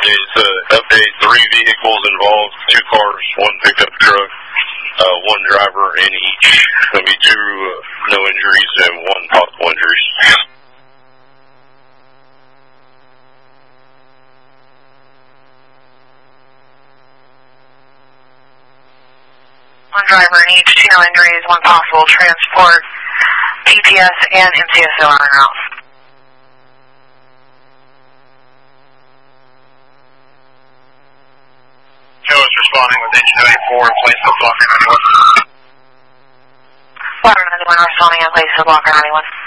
Update 3 vehicles involved, 2 cars, 1 pickup truck, 1 driver in each. There'll be 2 no injuries and 1 possible injuries. 1 driver in each, 2 no injuries, 1 possible transport, PPS and MCSO on route. Joe is responding with engine 94 in place of blocker 91. Blocker 91 responding in place of blocker 91.